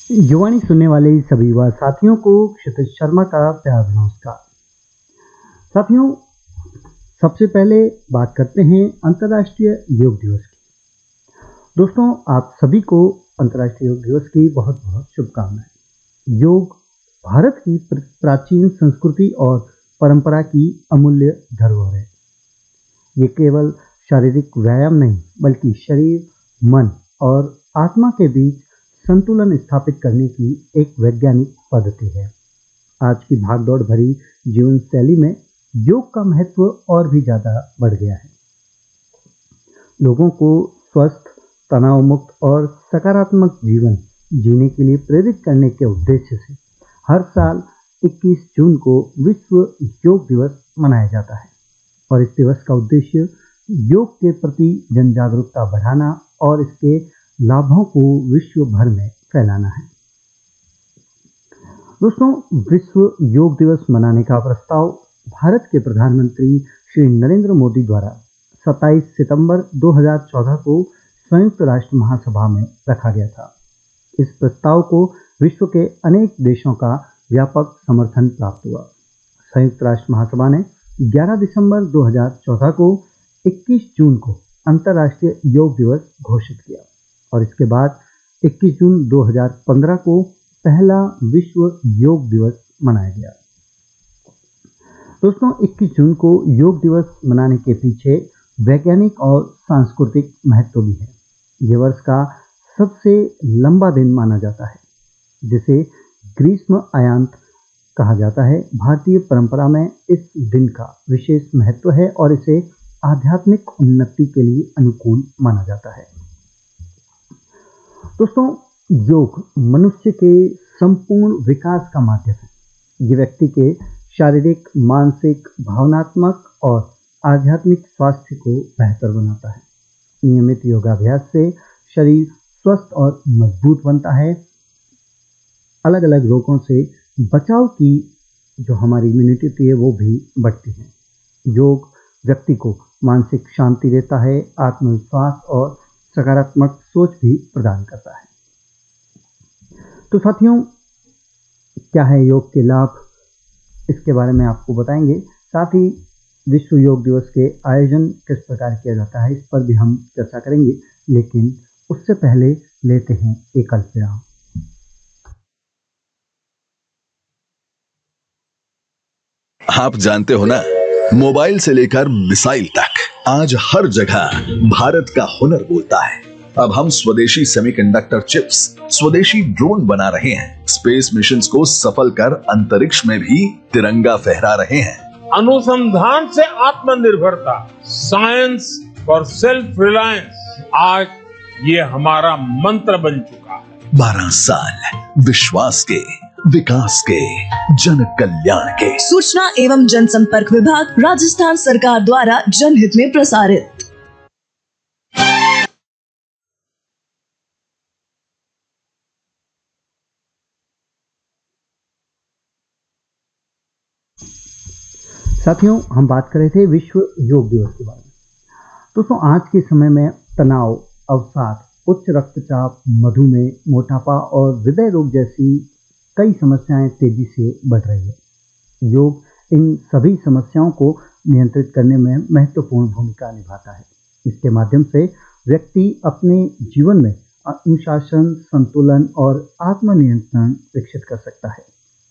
युवाणी सुनने वाले सभी युवा साथियों को क्षितिज शर्मा का प्यार नमस्कार। साथियों, सबसे पहले बात करते हैं अंतर्राष्ट्रीय योग दिवस की। दोस्तों, आप सभी को अंतर्राष्ट्रीय योग दिवस की बहुत बहुत शुभकामनाएं। योग भारत की प्राचीन संस्कृति और परंपरा की अमूल्य धरोहर है। ये केवल शारीरिक व्यायाम नहीं, बल्कि शरीर, मन और आत्मा के बीच संतुलन स्थापित करने की एक वैज्ञानिक पद्धति है। आज की भागदौड़ भरी जीवन शैली में योग का महत्व और भी ज्यादा बढ़ गया है। लोगों को स्वस्थ, तनाव मुक्त और सकारात्मक जीवन जीने के लिए प्रेरित करने के उद्देश्य से हर साल 21 जून को विश्व योग दिवस मनाया जाता है। और इस दिवस का उद्देश्य योग के प्रति जन जागरूकता बढ़ाना और इसके लाभों को विश्व भर में फैलाना है। दोस्तों, विश्व योग दिवस मनाने का प्रस्ताव भारत के प्रधानमंत्री श्री नरेंद्र मोदी द्वारा 27 सितंबर 2014 को संयुक्त राष्ट्र महासभा में रखा गया था। इस प्रस्ताव को विश्व के अनेक देशों का व्यापक समर्थन प्राप्त हुआ। संयुक्त राष्ट्र महासभा ने 11 दिसंबर 2014 को 21 जून को अंतर्राष्ट्रीय योग दिवस घोषित किया और इसके बाद 21 जून 2015 को पहला विश्व योग दिवस मनाया गया। दोस्तों, 21 जून को योग दिवस मनाने के पीछे वैज्ञानिक और सांस्कृतिक महत्व भी है। यह वर्ष का सबसे लंबा दिन माना जाता है, जिसे ग्रीष्म अयांत कहा जाता है। भारतीय परंपरा में इस दिन का विशेष महत्व है और इसे आध्यात्मिक उन्नति के लिए अनुकूल माना जाता है। दोस्तों, योग मनुष्य के संपूर्ण विकास का माध्यम है। ये व्यक्ति के शारीरिक, मानसिक, भावनात्मक और आध्यात्मिक स्वास्थ्य को बेहतर बनाता है। नियमित योगाभ्यास से शरीर स्वस्थ और मजबूत बनता है। अलग अलग रोगों से बचाव की जो हमारी इम्यूनिटी होती है वो भी बढ़ती है। योग व्यक्ति को मानसिक शांति देता है, आत्मविश्वास और सकारात्मक सोच भी प्रदान करता है। तो साथियों, क्या है योग के लाभ, इसके बारे में आपको बताएंगे। साथ ही विश्व योग दिवस के आयोजन किस प्रकार किया जाता है, इस पर भी हम चर्चा करेंगे। लेकिन उससे पहले लेते हैं एक अल्पविराम। आप जानते हो ना, मोबाइल से लेकर मिसाइल तक आज हर जगह भारत का हुनर बोलता है। अब हम स्वदेशी सेमीकंडक्टर चिप्स, स्वदेशी ड्रोन बना रहे हैं। स्पेस मिशंस को सफल कर अंतरिक्ष में भी तिरंगा फहरा रहे हैं। अनुसंधान से आत्मनिर्भरता, साइंस फॉर सेल्फ रिलायंस, आज ये हमारा मंत्र बन चुका है। 12 साल विश्वास के, विकास के, जन कल्याण के। सूचना एवं जनसंपर्क विभाग, राजस्थान सरकार द्वारा जनहित में प्रसारित। साथियों, हम बात कर रहे थे विश्व योग दिवस के बारे में। दोस्तों, आज के समय में तनाव, अवसाद, उच्च रक्तचाप, मधुमेह, मोटापा और हृदय रोग जैसी कई समस्याएं तेजी से बढ़ रही है। योग इन सभी समस्याओं को नियंत्रित करने में महत्वपूर्ण भूमिका निभाता है। इसके माध्यम से व्यक्ति अपने जीवन में अनुशासन, संतुलन और आत्मनियंत्रण विकसित कर सकता है।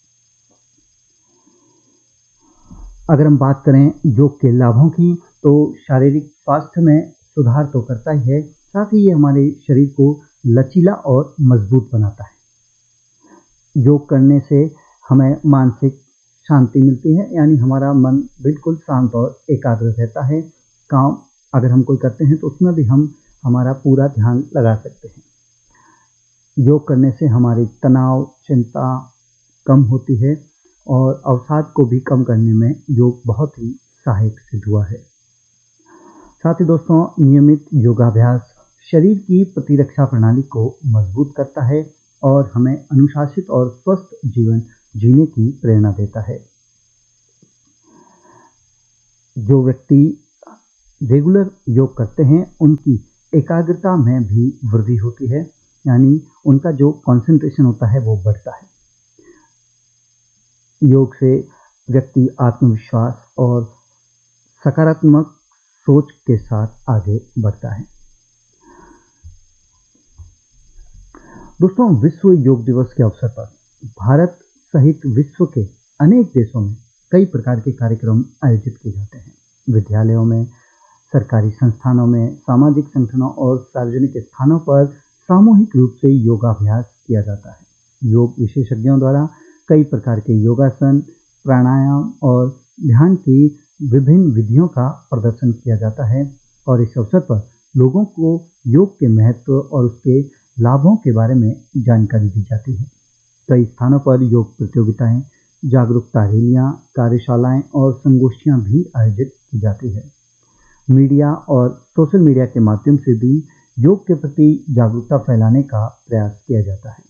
अगर हम बात करें योग के लाभों की, तो शारीरिक स्वास्थ्य में सुधार तो करता ही है, साथ ही ये हमारे शरीर को लचीला और मजबूत बनाता है। योग करने से हमें मानसिक शांति मिलती है, यानी हमारा मन बिल्कुल शांत और एकाग्र रहता है। काम अगर हम कोई करते हैं तो उसमें भी हम हमारा पूरा ध्यान लगा सकते हैं। योग करने से हमारी तनाव, चिंता कम होती है और अवसाद को भी कम करने में योग बहुत ही सहायक सिद्ध हुआ है। साथ ही दोस्तों, नियमित योगाभ्यास शरीर की प्रतिरक्षा प्रणाली को मजबूत करता है और हमें अनुशासित और स्वस्थ जीवन जीने की प्रेरणा देता है। जो व्यक्ति रेगुलर योग करते हैं, उनकी एकाग्रता में भी वृद्धि होती है यानी उनका जो कंसंट्रेशन होता है वो बढ़ता है। योग से व्यक्ति आत्मविश्वास और सकारात्मक सोच के साथ आगे बढ़ता है। दोस्तों, विश्व योग दिवस के अवसर पर भारत सहित विश्व के अनेक देशों में कई प्रकार के कार्यक्रम आयोजित किए जाते हैं। विद्यालयों में, सरकारी संस्थानों में, सामाजिक संगठनों और सार्वजनिक स्थानों पर सामूहिक रूप से योगाभ्यास किया जाता है। योग विशेषज्ञों द्वारा कई प्रकार के योगासन, प्राणायाम और ध्यान की विभिन्न विधियों का प्रदर्शन किया जाता है और इस अवसर पर लोगों को योग के महत्व और उसके लाभों के बारे में जानकारी दी जाती है। कई स्थानों पर योग प्रतियोगिताएं, जागरूकता रैलियां, कार्यशालाएं और संगोष्ठियां भी आयोजित की जाती है। मीडिया और सोशल मीडिया के माध्यम से भी योग के प्रति जागरूकता फैलाने का प्रयास किया जाता है।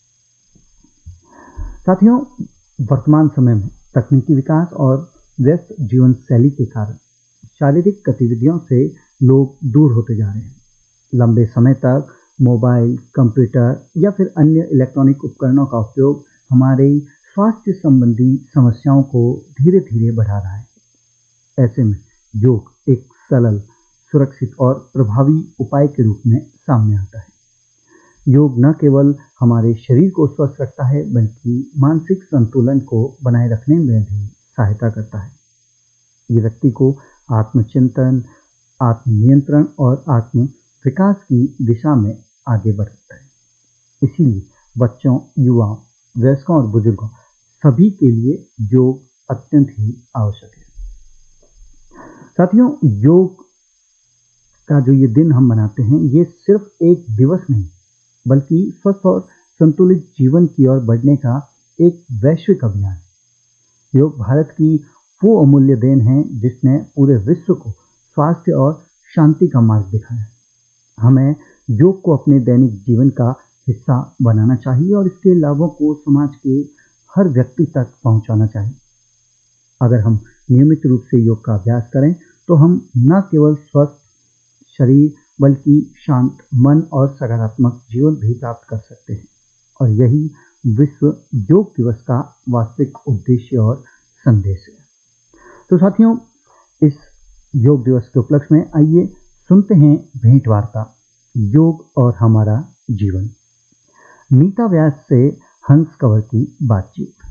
साथियों, वर्तमान समय में तकनीकी विकास और व्यस्त जीवन शैली के कारण शारीरिक गतिविधियों से लोग दूर होते जा रहे हैं। लंबे समय तक मोबाइल, कंप्यूटर या फिर अन्य इलेक्ट्रॉनिक उपकरणों का उपयोग हमारे स्वास्थ्य संबंधी समस्याओं को धीरे धीरे बढ़ा रहा है। ऐसे में योग एक सरल, सुरक्षित और प्रभावी उपाय के रूप में सामने आता है। योग न केवल हमारे शरीर को स्वस्थ रखता है बल्कि मानसिक संतुलन को बनाए रखने में भी सहायता करता है। ये व्यक्ति को आत्मचिंतन, आत्मनियंत्रण और आत्म विकास की दिशा में आगे बढ़ता है। इसीलिए बच्चों, युवाओं, वयस्कों और बुजुर्गों सभी के लिए योग अत्यंत ही आवश्यक है। साथियों, योग का जो ये दिन हम मनाते हैं, ये सिर्फ एक दिवस नहीं बल्कि स्वस्थ और संतुलित जीवन की ओर बढ़ने का एक वैश्विक अभियान है। योग भारत की वो अमूल्य देन है जिसने पूरे विश्व को स्वास्थ्य और शांति का मार्ग दिखाया है। हमें योग को अपने दैनिक जीवन का हिस्सा बनाना चाहिए और इसके लाभों को समाज के हर व्यक्ति तक पहुंचाना चाहिए। अगर हम नियमित रूप से योग का अभ्यास करें तो हम न केवल स्वस्थ शरीर बल्कि शांत मन और सकारात्मक जीवन भी प्राप्त कर सकते हैं और यही विश्व योग दिवस का वास्तविक उद्देश्य और संदेश है। तो साथियों, इस योग दिवस के उपलक्ष्य में आइए सुनते हैं भेंट वार्ता योग और हमारा जीवन, नीता व्यास से हंस कंवर की बातचीत।